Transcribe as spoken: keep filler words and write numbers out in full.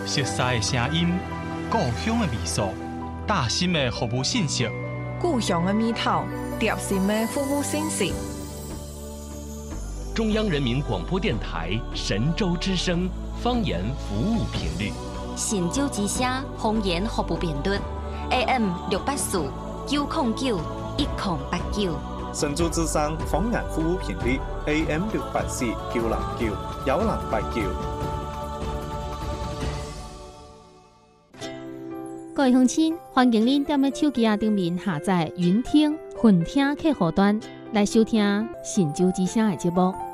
熟悉的声音，故乡的味素，大心的服务信息， 故乡的味道，贴心的服务信息。 中央人民广播电台神州之声方言服务频率， 神州之声方言服务频率 A M 六八四九零九一零八九。 神州之声方言服务频率 A M 六八四九零九一零八九。 各位乡亲，欢迎您踮咧手机啊顶面下载云听、混听客户端来收听神州之声的节目。